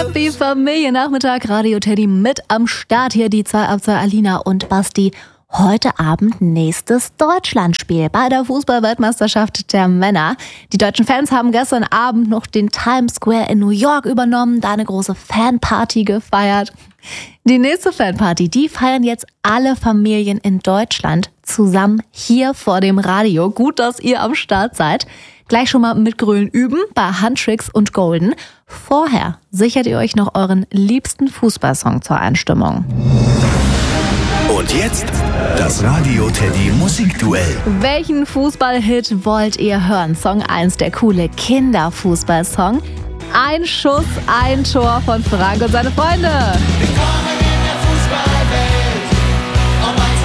Happy Familiennachmittag, Radio Teddy mit am Start hier, die 2 ab 2 Alina und Basti. Heute Abend nächstes Deutschlandspiel bei der Fußball-Weltmeisterschaft der Männer. Die deutschen Fans haben gestern Abend noch den Times Square in New York übernommen, da eine große Fanparty gefeiert. Die nächste Fanparty, die feiern jetzt alle Familien in Deutschland zusammen hier vor dem Radio. Gut, dass ihr am Start seid. Gleich schon mal mit Grölen üben bei Huntrix und Golden. Vorher sichert ihr euch noch euren liebsten Fußballsong zur Einstimmung. Und jetzt das Radio Teddy Musikduell. Welchen Fußballhit wollt ihr hören? Song 1, der coole Kinderfußballsong. Ein Schuss, ein Tor von Frank und seine Freunde. Willkommen in der Fußballwelt, ob ein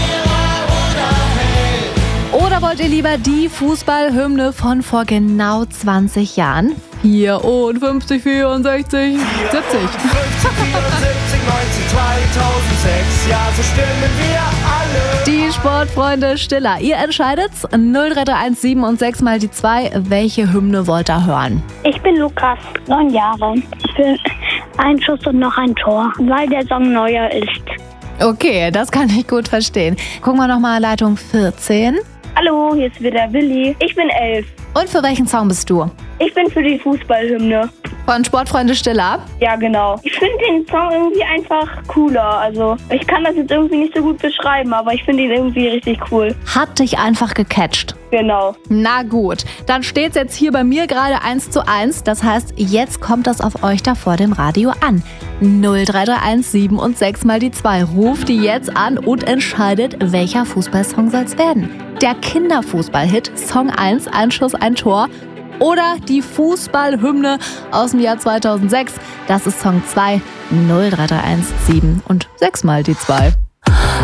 Verlierer oder Held. Oder wollt ihr lieber die Fußballhymne von vor genau 20 Jahren? 54, 64, 70. 50, 74, 19, 2006, ja, so stimmen wir alle. Die Sportfreunde Stiller, ihr entscheidet's. 0331 7 und 6 mal die 2. Welche Hymne wollt ihr hören? Ich bin Lukas, 9 Jahre. Für einen Schuss und noch ein Tor, weil der Song neuer ist. Okay, das kann ich gut verstehen. Gucken wir nochmal Leitung 14. Hallo, hier ist wieder Willi. Ich bin 11. Und für welchen Song bist du? Ich bin für die Fußballhymne. Von Sportfreunde Stiller? Ja, genau. Ich finde den Song irgendwie einfach cooler. Also, ich kann das jetzt irgendwie nicht so gut beschreiben, aber ich finde ihn irgendwie richtig cool. Hat dich einfach gecatcht. Genau. Na gut, dann steht's jetzt hier bei mir gerade 1:1. Das heißt, jetzt kommt das auf euch da vor dem Radio an. 0331 7 und 6 mal die 2. Ruft die jetzt an und entscheidet, welcher Fußballsong soll's werden. Der Kinderfußballhit Song 1, ein Schuss, ein Tor. Oder die Fußballhymne aus dem Jahr 2006. Das ist Song 2, 0331 7 und 6 mal die 2.